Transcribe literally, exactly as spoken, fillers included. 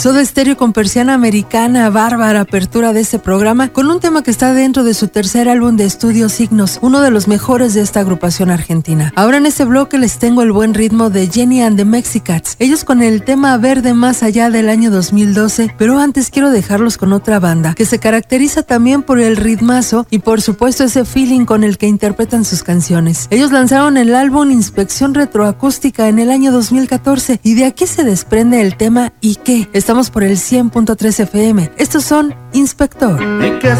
Soda Stereo con Persiana Americana, bárbara apertura de este programa, con un tema que está dentro de su tercer álbum de estudio Signos, uno de los mejores de esta agrupación argentina. Ahora en este bloque les tengo el buen ritmo de Jenny and the Mexicats, ellos con el tema Verde Más Allá del año dos mil doce, pero antes quiero dejarlos con otra banda, que se caracteriza también por el ritmazo y por supuesto ese feeling con el que interpretan sus canciones. Ellos lanzaron el álbum Inspección Retroacústica en el año dos mil catorce y de aquí se desprende el tema ¿Y qué? Estamos por el cien punto tres F M. Estos son Inspector. ¿Y qué